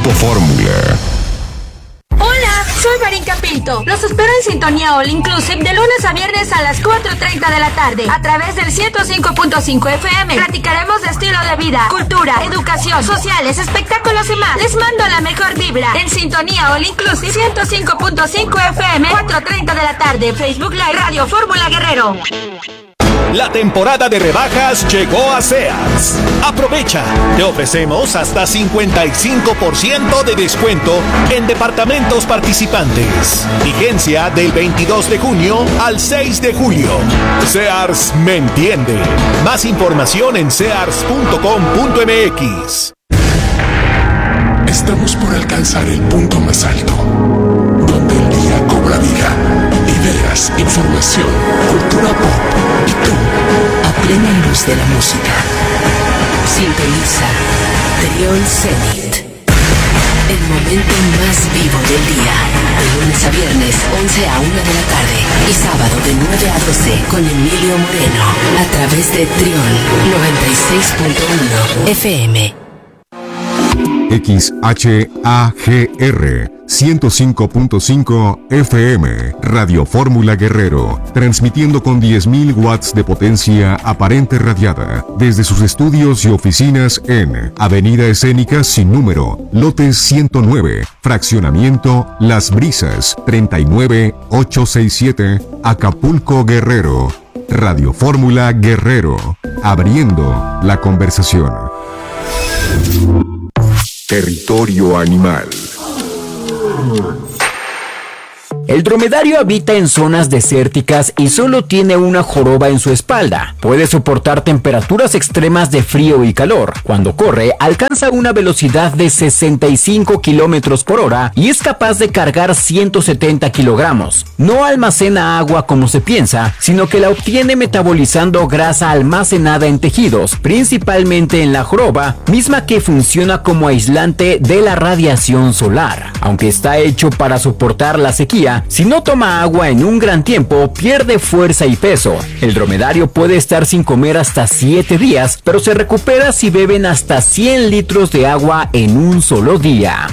Grupo Fórmula. Hola, soy Marín Pinto. Los espero en Sintonía All Inclusive de lunes a viernes a las 4:30 de la tarde a través del 105.5 FM. Platicaremos de estilo de vida, cultura, educación, sociales, espectáculos y más. Les mando la mejor vibra en Sintonía All Inclusive 105.5 FM, 4:30 de la tarde. Facebook Live Radio Fórmula Guerrero. La temporada de rebajas llegó a Sears. Aprovecha, te ofrecemos hasta 55% de descuento en departamentos participantes. Vigencia del 22 de junio al 6 de julio. Sears me entiende. Más información en sears.com.mx. Estamos por alcanzar el punto más alto, donde el día cobra vida. Ideas, información, cultura pop y tú, a plena luz de la música. Sintoniza Trión Zenit. El momento más vivo del día. De lunes a viernes, 11 a 1 de la tarde. Y sábado de 9 a 12 con Emilio Moreno. A través de Trión 96.1 FM. XHAGR 105.5 FM, Radio Fórmula Guerrero, transmitiendo con 10.000 watts de potencia aparente radiada desde sus estudios y oficinas en Avenida Escénica sin número, lote 109, fraccionamiento Las Brisas, 39867, Acapulco, Guerrero. Radio Fórmula Guerrero, abriendo la conversación. Territorio animal. El dromedario habita en zonas desérticas y solo tiene una joroba en su espalda. Puede soportar temperaturas extremas de frío y calor. Cuando corre, alcanza una velocidad de 65 kilómetros por hora y es capaz de cargar 170 kilogramos. No almacena agua como se piensa, sino que la obtiene metabolizando grasa almacenada en tejidos, principalmente en la joroba, misma que funciona como aislante de la radiación solar. Aunque está hecho para soportar la sequía, si no toma agua en un gran tiempo, pierde fuerza y peso. El dromedario puede estar sin comer hasta 7 días, pero se recupera si beben hasta 100 litros de agua en un solo día.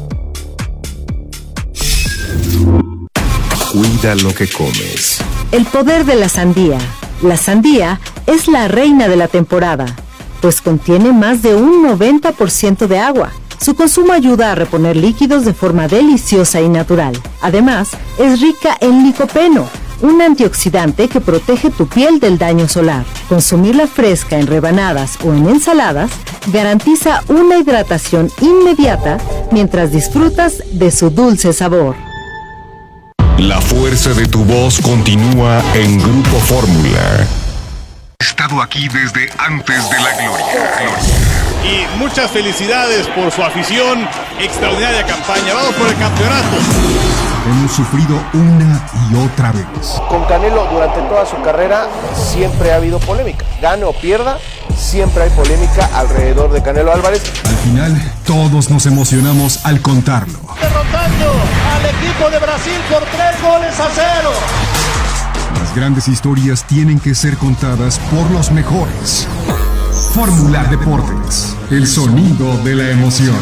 Cuida lo que comes. El poder de la sandía. La sandía es la reina de la temporada, pues contiene más de un 90% de agua. Su consumo ayuda a reponer líquidos de forma deliciosa y natural. Además, es rica en licopeno, un antioxidante que protege tu piel del daño solar. Consumirla fresca en rebanadas o en ensaladas garantiza una hidratación inmediata mientras disfrutas de su dulce sabor. La fuerza de tu voz continúa en Grupo Fórmula. He estado aquí desde antes de la gloria. Y muchas felicidades por su afición, extraordinaria campaña. Vamos por el campeonato. Hemos sufrido una y otra vez. Con Canelo durante toda su carrera siempre ha habido polémica. Gane o pierda, siempre hay polémica alrededor de Canelo Álvarez. Al final, todos nos emocionamos al contarlo. Derrotando al equipo de Brasil por 3-0. Las grandes historias tienen que ser contadas por los mejores. Fórmula Deportes, el sonido de la emoción.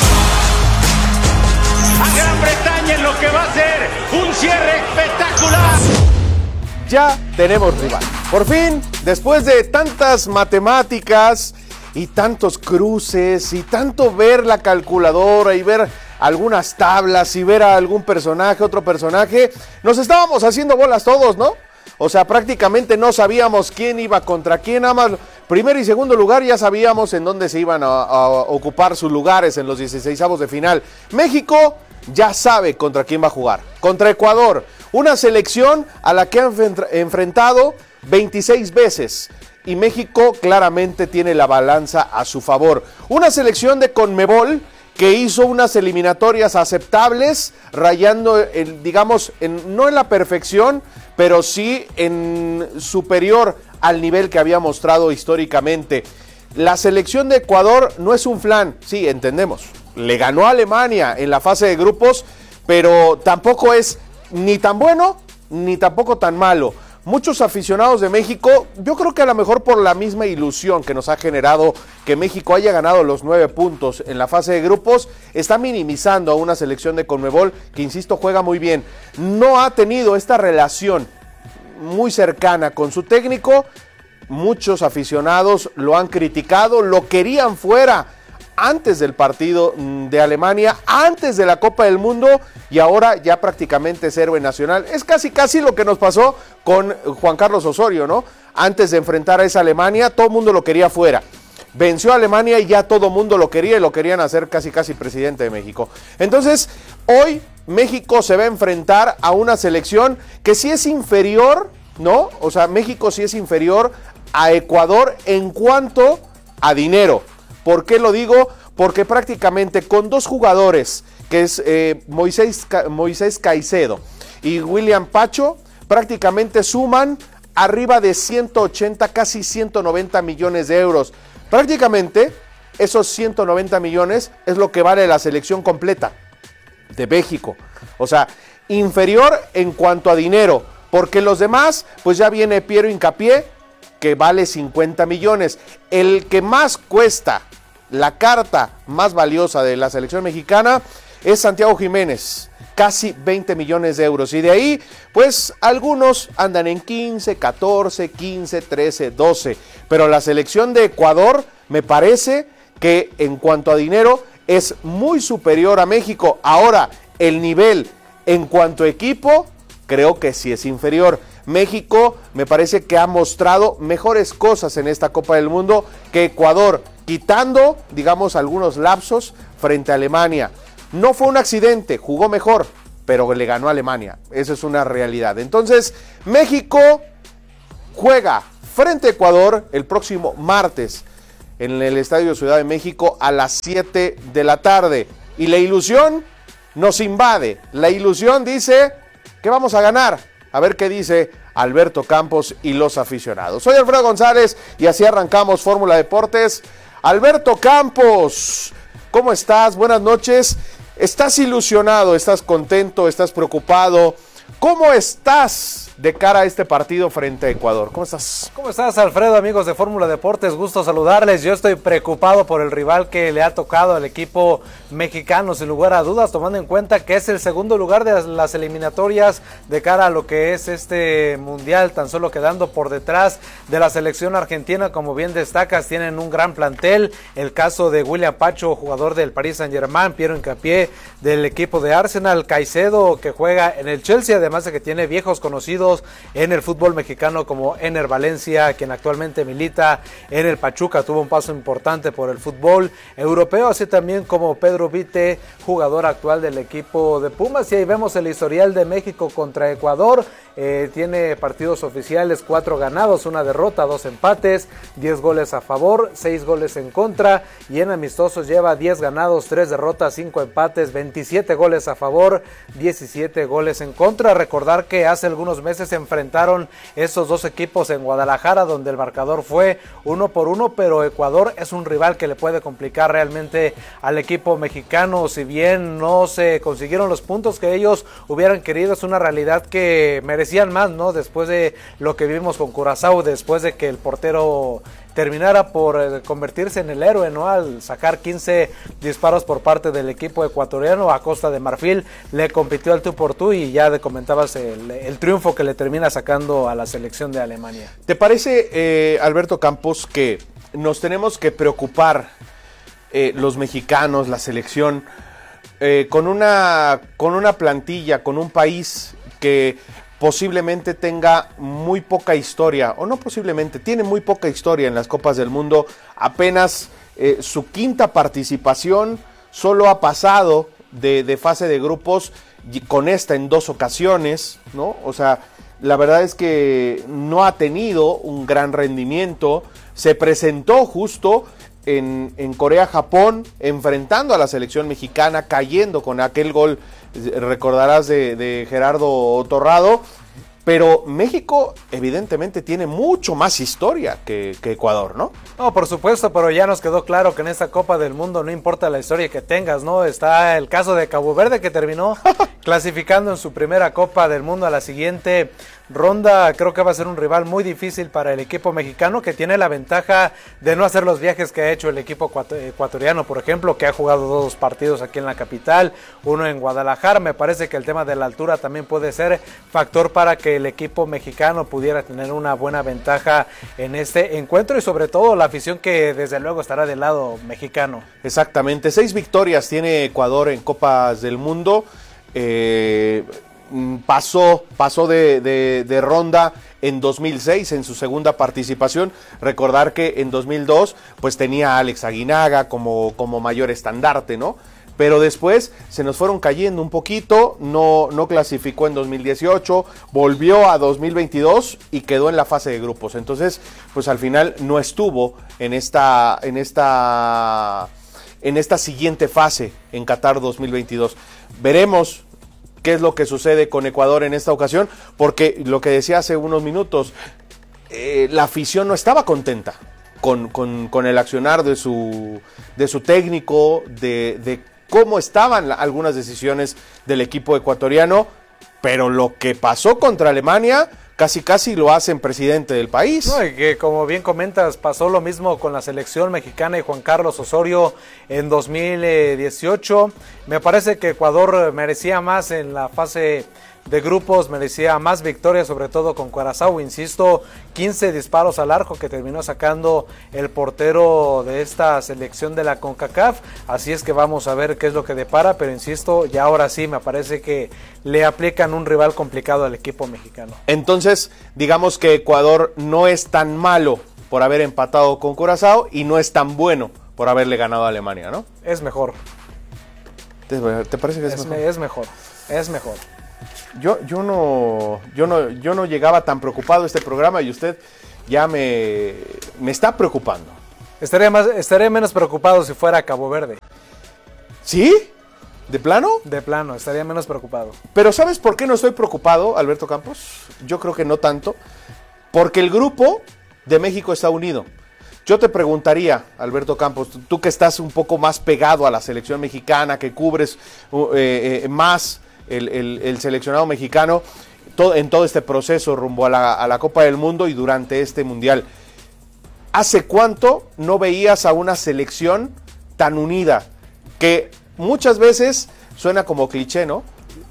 A Gran Bretaña en lo que va a ser un cierre espectacular. Ya tenemos rival. Por fin, después de tantas matemáticas y tantos cruces y tanto ver la calculadora y ver algunas tablas y ver a algún personaje, otro personaje, nos estábamos haciendo bolas todos, ¿no? O sea, prácticamente no sabíamos quién iba contra quién, nada más primer y segundo lugar ya sabíamos en dónde se iban a ocupar sus lugares en los 16avos de final. México ya sabe contra quién va a jugar, contra Ecuador, una selección a la que han enfrentado 26 veces. Y México claramente tiene la balanza a su favor. Una selección de CONMEBOL que hizo unas eliminatorias aceptables, rayando, no en la perfección, pero sí en superior al nivel que había mostrado históricamente. La selección de Ecuador no es un flan, sí, entendemos. Le ganó a Alemania en la fase de grupos, pero tampoco es ni tan bueno ni tampoco tan malo. muchos aficionados de México, yo creo que a lo mejor por la misma ilusión que nos ha generado que México haya ganado los 9 puntos en la fase de grupos, está minimizando a una selección de Conmebol que, insisto, juega muy bien. No ha tenido esta relación muy cercana con su técnico. Muchos aficionados lo han criticado, lo querían fuera antes del partido de Alemania, antes de la Copa del Mundo, y ahora ya prácticamente es héroe nacional. Es casi lo que nos pasó con Juan Carlos Osorio, ¿no? Antes de enfrentar a esa Alemania, todo el mundo lo quería fuera. Venció a Alemania y ya todo el mundo lo quería y lo querían hacer casi presidente de México. Entonces, hoy México se va a enfrentar a una selección que sí es inferior, ¿no? O sea, México sí es inferior a Ecuador en cuanto a dinero. ¿Por qué lo digo? Porque prácticamente con 2 jugadores, que es Moisés Caicedo y William Pacho, prácticamente suman arriba de 180, casi 190 millones de euros. Prácticamente esos 190 millones es lo que vale la selección completa de México. O sea, inferior en cuanto a dinero, porque los demás, pues ya viene Piero Hincapié, que vale 50 millones. El que más cuesta, la carta más valiosa de la selección mexicana, es Santiago Jiménez, casi 20 millones de euros. Y de ahí, pues algunos andan en 15, 14, 15, 13, 12. Pero la selección de Ecuador, me parece que en cuanto a dinero, es muy superior a México. Ahora, el nivel en cuanto a equipo, creo que sí es inferior. México me parece que ha mostrado mejores cosas en esta Copa del Mundo que Ecuador, quitando, digamos, algunos lapsos frente a Alemania. No fue un accidente, jugó mejor, pero le ganó a Alemania. Esa es una realidad. Entonces, México juega frente a Ecuador el próximo martes en el Estadio Ciudad de México a las 7 de la tarde. Y la ilusión nos invade. La ilusión dice que vamos a ganar. A ver qué dice Alberto Campos y los aficionados. Soy Alfredo González y así arrancamos Fórmula Deportes. Alberto Campos, ¿cómo estás? Buenas noches. ¿Estás ilusionado? ¿Estás contento? ¿Estás preocupado? ¿Cómo estás de cara a este partido frente a Ecuador? ¿Cómo estás? ¿Cómo estás, Alfredo? Amigos de Fórmula Deportes, gusto saludarles. Yo estoy preocupado por el rival que le ha tocado al equipo mexicano, sin lugar a dudas, tomando en cuenta que es el segundo lugar de las eliminatorias de cara a lo que es este mundial, tan solo quedando por detrás de la selección argentina. Como bien destacas, tienen un gran plantel. El caso de William Pacho, jugador del Paris Saint-Germain, Piero Hincapié del equipo de Arsenal, Caicedo, que juega en el Chelsea, además de que tiene viejos conocidos en el fútbol mexicano como Ener Valencia, quien actualmente milita en el Pachuca, tuvo un paso importante por el fútbol europeo, así también como Pedro Vite, jugador actual del equipo de Pumas. Y ahí vemos el historial de México contra Ecuador. Tiene partidos oficiales, 4 ganados, 1 derrota, 2 empates, 10 goles a favor, 6 goles en contra, y en amistosos lleva 10 ganados, 3 derrotas, 5 empates, 27 goles a favor, 17 goles en contra. Recordar que hace algunos meses se enfrentaron estos dos equipos en Guadalajara, donde el marcador fue 1-1, pero Ecuador es un rival que le puede complicar realmente al equipo mexicano. Si bien no se consiguieron los puntos que ellos hubieran querido, es una realidad que merecían más, ¿no? Después de lo que vimos con Curazao, después de que el portero terminara por convertirse en el héroe, ¿no? Al sacar 15 disparos por parte del equipo ecuatoriano, a Costa de Marfil le compitió al tú por tú, y ya comentabas el triunfo que le termina sacando a la selección de Alemania. ¿Te parece, Alberto Campos, que nos tenemos que preocupar los mexicanos, la selección, con una plantilla, con un país que posiblemente tenga muy poca historia, o no posiblemente, tiene muy poca historia en las Copas del Mundo? Apenas su 5ª participación, solo ha pasado de fase de grupos con esta en 2 ocasiones, ¿no? O sea, la verdad es que no ha tenido un gran rendimiento. Se presentó justo en Corea-Japón, enfrentando a la selección mexicana, cayendo con aquel gol, recordarás, de Gerardo Torrado. Pero México evidentemente tiene mucho más historia que Ecuador, ¿no? No, por supuesto, pero ya nos quedó claro que en esta Copa del Mundo no importa la historia que tengas, ¿no? Está el caso de Cabo Verde, que terminó clasificando en su primera Copa del Mundo a la siguiente ronda. Creo que va a ser un rival muy difícil para el equipo mexicano, que tiene la ventaja de no hacer los viajes que ha hecho el equipo ecuatoriano, por ejemplo, que ha jugado 2 partidos aquí en la capital, uno en Guadalajara. Me parece que el tema de la altura también puede ser factor para que el equipo mexicano pudiera tener una buena ventaja en este encuentro, y sobre todo la afición que desde luego estará del lado mexicano. Exactamente, 6 victorias tiene Ecuador en Copas del Mundo. Pasó de ronda en 2006 en su segunda participación. Recordar que en 2002 pues tenía a Alex Aguinaga como mayor estandarte, ¿no? Pero después se nos fueron cayendo un poquito, no clasificó en 2018, volvió a 2022 y quedó en la fase de grupos. Entonces, pues al final no estuvo en esta siguiente fase en Qatar 2022. Veremos qué es lo que sucede con Ecuador en esta ocasión, porque lo que decía hace unos minutos, la afición no estaba contenta con el accionar de su técnico, de cómo estaban algunas decisiones del equipo ecuatoriano, pero lo que pasó contra Alemania casi lo hacen presidente del país. No, y que como bien comentas, pasó lo mismo con la selección mexicana y Juan Carlos Osorio en 2018. Me parece que Ecuador merecía más en la fase de grupos, merecía más victorias, sobre todo con Curazao. Insisto, 15 disparos al arco que terminó sacando el portero de esta selección de la CONCACAF. Así es que vamos a ver qué es lo que depara, pero insisto, ya ahora sí me parece que le aplican un rival complicado al equipo mexicano. Entonces, digamos que Ecuador no es tan malo por haber empatado con Curazao y no es tan bueno por haberle ganado a Alemania, ¿no? Es mejor. ¿Te parece que es mejor? Es mejor. Yo no llegaba tan preocupado a este programa y usted ya me está preocupando. Estaría menos preocupado si fuera Cabo Verde. ¿Sí? ¿De plano? De plano, estaría menos preocupado. Pero ¿sabes por qué no estoy preocupado, Alberto Campos? Yo creo que no tanto. Porque el grupo de México está unido. Yo te preguntaría, Alberto Campos, tú que estás un poco más pegado a la selección mexicana, que cubres más el seleccionado mexicano en todo este proceso rumbo a la Copa del Mundo y durante este Mundial. ¿Hace cuánto no veías a una selección tan unida? Que muchas veces suena como cliché, ¿no?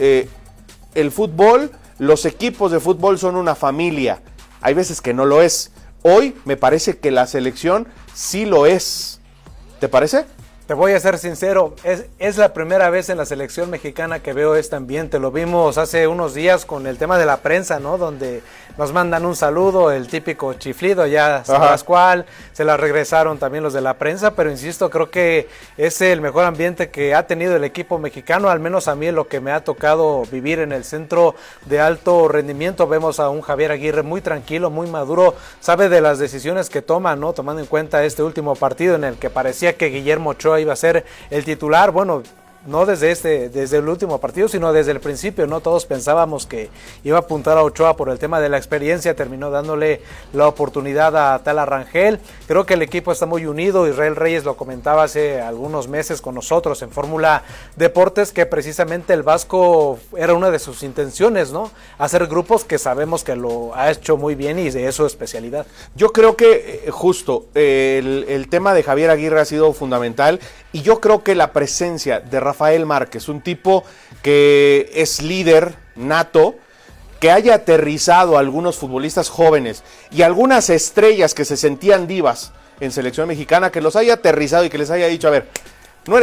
El fútbol, los equipos de fútbol son una familia. Hay veces que no lo es. Hoy me parece que la selección sí lo es. ¿Te parece? Te voy a ser sincero, es la primera vez en la selección mexicana que veo este ambiente. Lo vimos hace unos días con el tema de la prensa, ¿no? Donde nos mandan un saludo, el típico chiflido, ya sabes cuál, se la regresaron también los de la prensa, pero insisto, creo que es el mejor ambiente que ha tenido el equipo mexicano, al menos a mí lo que me ha tocado vivir en el centro de alto rendimiento. Vemos a un Javier Aguirre muy tranquilo, muy maduro, sabe de las decisiones que toma, ¿no? Tomando en cuenta este último partido en el que parecía que Guillermo Ochoa iba a ser el titular, bueno, no desde el último partido, sino desde el principio, ¿no? Todos pensábamos que iba a apuntar a Ochoa por el tema de la experiencia, terminó dándole la oportunidad a Tala Rangel. Creo que el equipo está muy unido. Israel Reyes lo comentaba hace algunos meses con nosotros en Fórmula Deportes, que precisamente el Vasco era una de sus intenciones, ¿no? Hacer grupos, que sabemos que lo ha hecho muy bien y de eso es especialidad. Yo creo que justo el tema de Javier Aguirre ha sido fundamental, y yo creo que la presencia de Rafael Márquez, un tipo que es líder nato, que haya aterrizado a algunos futbolistas jóvenes y algunas estrellas que se sentían divas en selección mexicana, que los haya aterrizado y que les haya dicho, a ver, no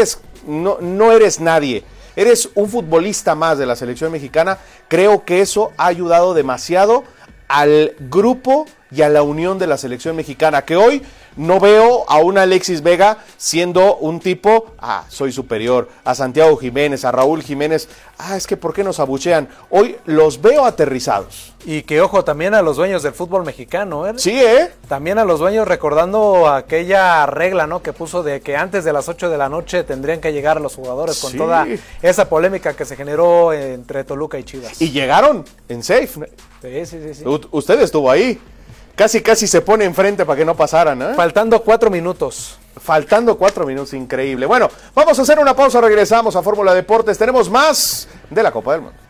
eres nadie, eres un futbolista más de la selección mexicana. Creo que eso ha ayudado demasiado al grupo y a la unión de la selección mexicana, que hoy no veo a un Alexis Vega siendo un tipo, soy superior, a Santiago Jiménez, a Raúl Jiménez, es que ¿por qué nos abuchean? Hoy los veo aterrizados. Y que ojo también a los dueños del fútbol mexicano, ¿eh? Sí, También a los dueños, recordando aquella regla, ¿no? Que puso de que antes de las 8 de la noche tendrían que llegar los jugadores, con toda esa polémica que se generó entre Toluca y Chivas. Y llegaron en safe. Sí. Usted estuvo ahí. Casi se pone enfrente para que no pasaran, ¿eh? Faltando 4 minutos. Faltando 4 minutos, increíble. Bueno, vamos a hacer una pausa, regresamos a Fórmula Deportes. Tenemos más de la Copa del Mundo.